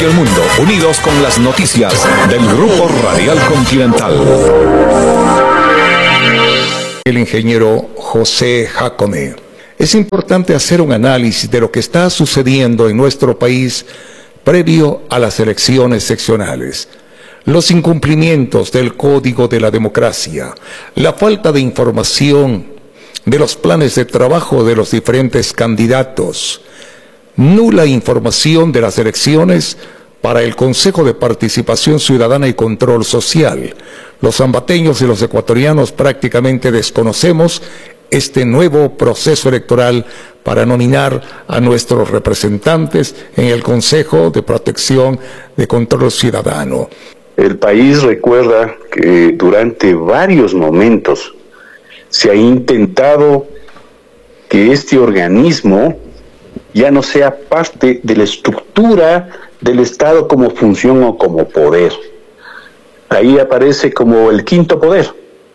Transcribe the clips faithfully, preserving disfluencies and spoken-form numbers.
y el mundo, unidos con las noticias del Grupo Radial Continental. El ingeniero José Jacome. Es importante hacer un análisis de lo que está sucediendo en nuestro país previo a las elecciones seccionales. Los incumplimientos del Código de la Democracia, la falta de información de los planes de trabajo de los diferentes candidatos, nula información de las elecciones para el Consejo de Participación Ciudadana y Control Social. Los ambateños y los ecuatorianos prácticamente desconocemos este nuevo proceso electoral para nominar a nuestros representantes en el Consejo de Protección de Control Ciudadano. El país recuerda que durante varios momentos se ha intentado que este organismo ya no sea parte de la estructura del Estado como función o como poder. Ahí aparece como el quinto poder.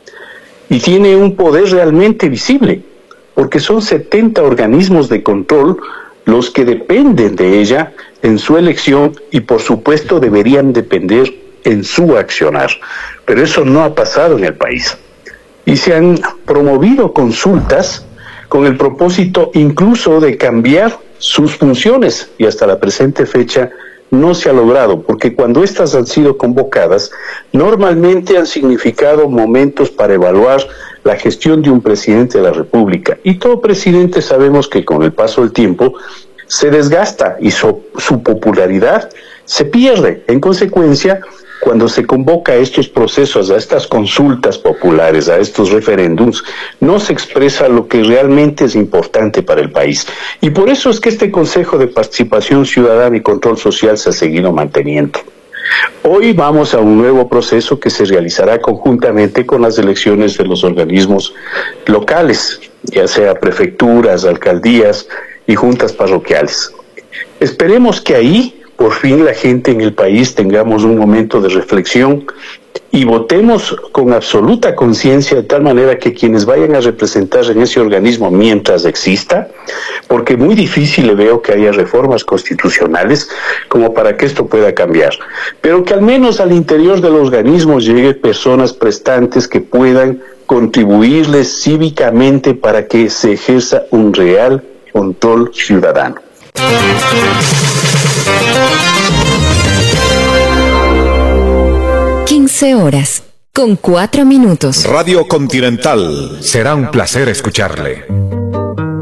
Y tiene un poder realmente visible, porque son setenta organismos de control los que dependen de ella en su elección y por supuesto deberían depender en su accionar. Pero eso no ha pasado en el país. Y se han promovido consultas con el propósito incluso de cambiar sus funciones y hasta la presente fecha no se ha logrado, porque cuando estas han sido convocadas, normalmente han significado momentos para evaluar la gestión de un presidente de la República. Y todo presidente sabemos que con el paso del tiempo se desgasta y su, su popularidad se pierde. En consecuencia, cuando se convoca a estos procesos, a estas consultas populares, a estos referéndums, no se expresa lo que realmente es importante para el país. Y por eso es que este Consejo de Participación Ciudadana y Control Social se ha seguido manteniendo. Hoy vamos a un nuevo proceso que se realizará conjuntamente con las elecciones de los organismos locales, ya sea prefecturas, alcaldías y juntas parroquiales. Esperemos que ahí por fin la gente en el país tengamos un momento de reflexión y votemos con absoluta conciencia de tal manera que quienes vayan a representar en ese organismo mientras exista, porque muy difícil le veo que haya reformas constitucionales como para que esto pueda cambiar, pero que al menos al interior del organismo lleguen personas prestantes que puedan contribuirles cívicamente para que se ejerza un real control ciudadano. quince horas, con cuatro minutos. Radio Continental. Será un placer escucharle.